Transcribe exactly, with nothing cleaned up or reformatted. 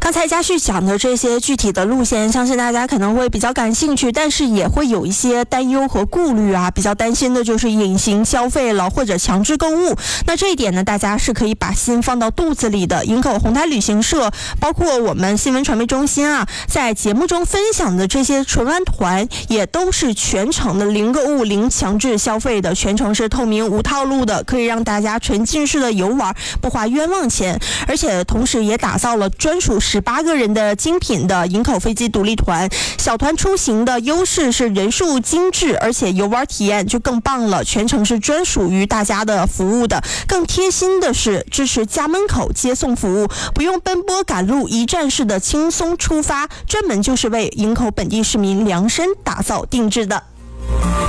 刚才嘉旭讲的这些具体的路线，相信大家可能会比较感兴趣，但是也会有一些担忧和顾虑啊，比较担心的就是隐形消费了或者强制购物。那这一点呢，大家是可以把心放到肚子里的。营口红台旅行社，包括我们新闻传媒中心啊，在节目中分享的这些纯玩团，也都是全程的零购物、零强制消费的，全程是透明无套路的，可以让大家沉浸式的游玩，不花冤枉钱。而且同时也打造了专属十八个人的精品的营口飞机独立团。小团出行的优势是人数精致，而且游玩体验就更棒了，全程是专属于大家的服务的。更贴心的是支持家门口接送服务，不用奔波赶路，一站式的轻松出发，专门就是为营口本地市民量身打造定制的。